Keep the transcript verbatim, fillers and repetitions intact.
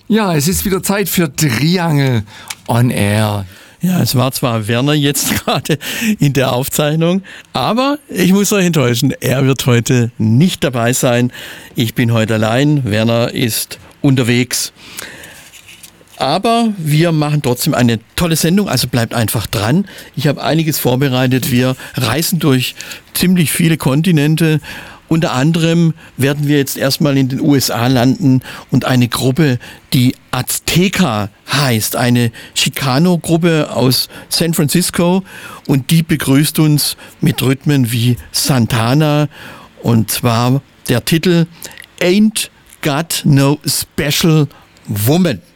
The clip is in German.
Ja, es ist wieder Zeit für Triangel on Air. Ja, es war zwar Werner jetzt gerade in der Aufzeichnung, aber ich muss euch enttäuschen, er wird heute nicht dabei sein. Ich bin heute allein, Werner ist unterwegs. Aber wir machen trotzdem eine tolle Sendung, also bleibt einfach dran. Ich habe einiges vorbereitet. Wir reisen durch ziemlich viele Kontinente. Unter anderem werden wir jetzt erstmal in den U S A landen und eine Gruppe, die Azteca heißt, eine Chicano-Gruppe aus San Francisco, und die begrüßt uns mit Rhythmen wie Santana, und zwar der Titel Ain't Got No Special Woman.